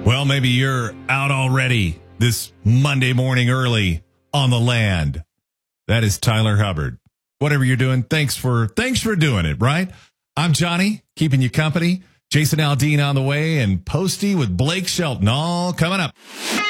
Well, maybe you're out already this Monday morning early on the land. That is Tyler Hubbard. Whatever you're doing, thanks for doing it, right? I'm Johnny, keeping you company. Jason Aldean on the way, and Posty with Blake Shelton all coming up.